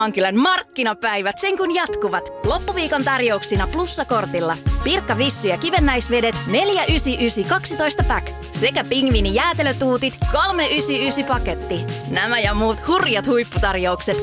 Ankilan markkinapäivät sen kun jatkuvat. Loppuviikon tarjouksina plussakortilla. Pirkka Vissy ja kivennäisvedet 4,99 12 pack. Sekä pingviini jäätelötuutit 3,99 paketti. Nämä ja muut hurjat huipputarjoukset